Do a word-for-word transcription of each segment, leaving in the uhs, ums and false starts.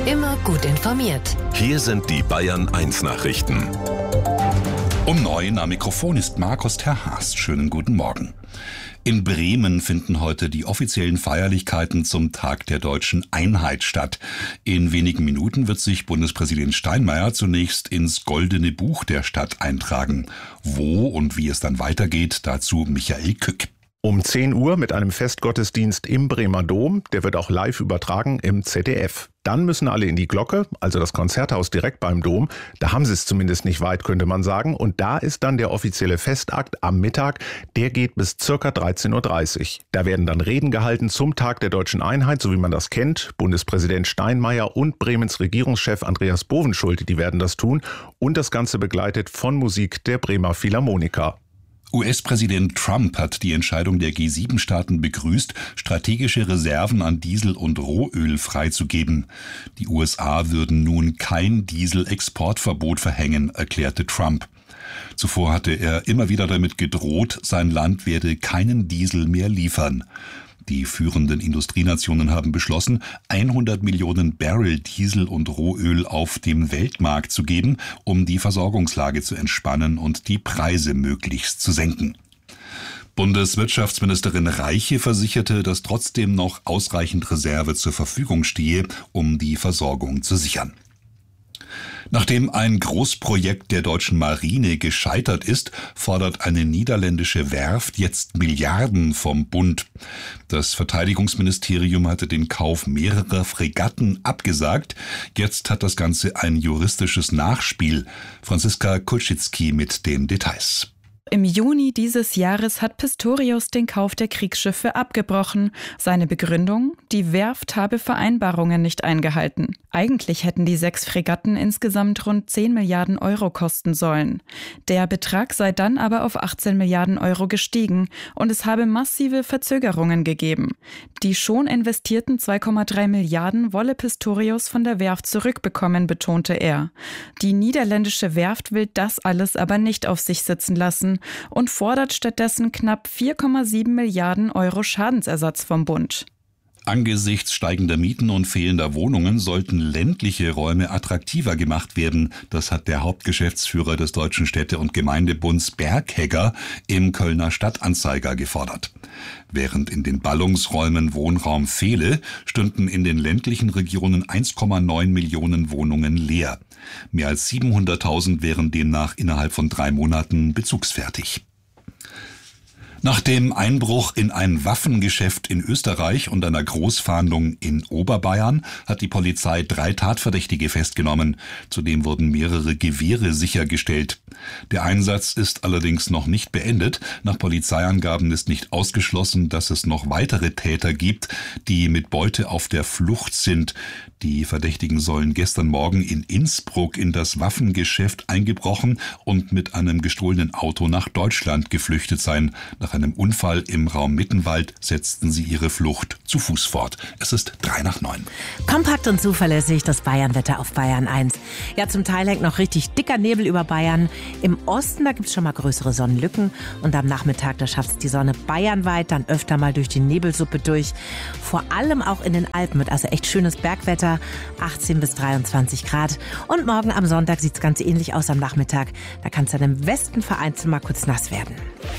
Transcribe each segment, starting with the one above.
Immer gut informiert. Hier sind die Bayern eins Nachrichten. Um neun am Mikrofon ist Markus Terhaas. Schönen guten Morgen. In Bremen finden heute die offiziellen Feierlichkeiten zum Tag der deutschen Einheit statt. In wenigen Minuten wird sich Bundespräsident Steinmeier zunächst ins Goldene Buch der Stadt eintragen. Wo und wie es dann weitergeht, dazu Michael Kück. Um zehn Uhr mit einem Festgottesdienst im Bremer Dom. Der wird auch live übertragen im Z D F. Dann müssen alle in die Glocke, also das Konzerthaus direkt beim Dom. Da haben sie es zumindest nicht weit, könnte man sagen. Und da ist dann der offizielle Festakt am Mittag. Der geht bis circa dreizehn Uhr dreißig. Da werden dann Reden gehalten zum Tag der deutschen Einheit, so wie man das kennt. Bundespräsident Steinmeier und Bremens Regierungschef Andreas Bovenschulte, die werden das tun. Und das Ganze begleitet von Musik der Bremer Philharmoniker. U S-Präsident Trump hat die Entscheidung der G sieben Staaten begrüßt, strategische Reserven an Diesel und Rohöl freizugeben. Die U S A würden nun kein Dieselexportverbot verhängen, erklärte Trump. Zuvor hatte er immer wieder damit gedroht, sein Land werde keinen Diesel mehr liefern. Die führenden Industrienationen haben beschlossen, hundert Millionen Barrel Diesel und Rohöl auf dem Weltmarkt zu geben, um die Versorgungslage zu entspannen und die Preise möglichst zu senken. Bundeswirtschaftsministerin Reiche versicherte, dass trotzdem noch ausreichend Reserve zur Verfügung stehe, um die Versorgung zu sichern. Nachdem ein Großprojekt der deutschen Marine gescheitert ist, fordert eine niederländische Werft jetzt Milliarden vom Bund. Das Verteidigungsministerium hatte den Kauf mehrerer Fregatten abgesagt. Jetzt hat das Ganze ein juristisches Nachspiel. Franziska Kulczycki mit den Details. Im Juni dieses Jahres hat Pistorius den Kauf der Kriegsschiffe abgebrochen. Seine Begründung: Die Werft habe Vereinbarungen nicht eingehalten. Eigentlich hätten die sechs Fregatten insgesamt rund zehn Milliarden Euro kosten sollen. Der Betrag sei dann aber auf achtzehn Milliarden Euro gestiegen und es habe massive Verzögerungen gegeben. Die schon investierten zwei Komma drei Milliarden wolle Pistorius von der Werft zurückbekommen, betonte er. Die niederländische Werft will das alles aber nicht auf sich sitzen lassen und fordert stattdessen knapp vier Komma sieben Milliarden Euro Schadensersatz vom Bund. Angesichts steigender Mieten und fehlender Wohnungen sollten ländliche Räume attraktiver gemacht werden. Das hat der Hauptgeschäftsführer des Deutschen Städte- und Gemeindebunds Berghegger im Kölner Stadtanzeiger gefordert. Während in den Ballungsräumen Wohnraum fehle, stünden in den ländlichen Regionen eins Komma neun Millionen Wohnungen leer. Mehr als siebenhunderttausend wären demnach innerhalb von drei Monaten bezugsfertig. Nach dem Einbruch in ein Waffengeschäft in Österreich und einer Großfahndung in Oberbayern hat die Polizei drei Tatverdächtige festgenommen. Zudem wurden mehrere Gewehre sichergestellt. Der Einsatz ist allerdings noch nicht beendet. Nach Polizeiangaben ist nicht ausgeschlossen, dass es noch weitere Täter gibt, die mit Beute auf der Flucht sind. Die Verdächtigen sollen gestern Morgen in Innsbruck in das Waffengeschäft eingebrochen und mit einem gestohlenen Auto nach Deutschland geflüchtet sein. Nach einem Unfall im Raum Mittenwald setzten sie ihre Flucht zu Fuß fort. Es ist drei nach neun. Kompakt und zuverlässig das Bayernwetter auf Bayern eins. Ja, zum Teil hängt noch richtig dicker Nebel über Bayern. Im Osten, da gibt es schon mal größere Sonnenlücken. Und am Nachmittag, da schafft es die Sonne bayernweit dann öfter mal durch die Nebelsuppe durch. Vor allem auch in den Alpen wird also echt schönes Bergwetter. achtzehn bis dreiundzwanzig Grad. Und morgen am Sonntag sieht es ganz ähnlich aus am Nachmittag. Da kann es dann im Westen vereinzelt mal kurz nass werden.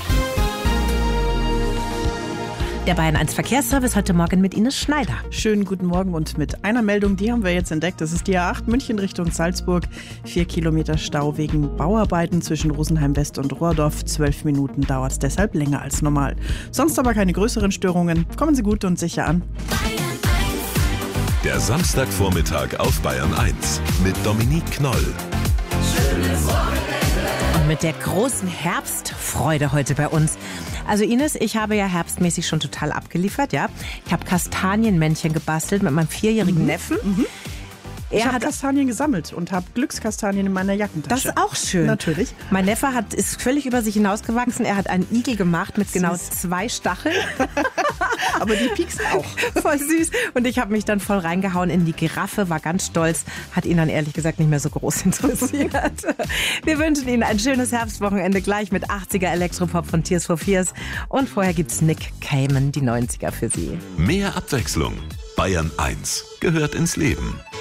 Der Bayern eins Verkehrsservice heute Morgen mit Ines Schneider. Schönen guten Morgen und mit einer Meldung, die haben wir jetzt entdeckt. Das ist die A acht München Richtung Salzburg. Vier Kilometer Stau wegen Bauarbeiten zwischen Rosenheim West und Rohrdorf. Zwölf Minuten dauert es deshalb länger als normal. Sonst aber keine größeren Störungen. Kommen Sie gut und sicher an. Der Samstagvormittag auf Bayern eins mit Dominique Knoll. Schönes Wochenende. Und mit der großen Herbstfreude heute bei uns. Also Ines, ich habe ja herbstmäßig schon total abgeliefert, ja. Ich habe Kastanienmännchen gebastelt mit meinem vierjährigen Mhm. Neffen. Mhm. Er ich habe hat Kastanien gesammelt und habe Glückskastanien in meiner Jackentasche. Das ist auch schön. Natürlich. Mein Neffe hat, ist völlig über sich hinausgewachsen. Er hat einen Igel gemacht mit genau Süß. zwei Stacheln. Aber die pieksen auch. Voll süß. Und ich habe mich dann voll reingehauen in die Giraffe, war ganz stolz. Hat ihn dann ehrlich gesagt nicht mehr so groß interessiert. Wir wünschen Ihnen ein schönes Herbstwochenende gleich mit achtziger Elektropop von Tears for Fears. Und vorher gibt's Nick Cayman, die neunziger für Sie. Mehr Abwechslung. Bayern eins gehört ins Leben.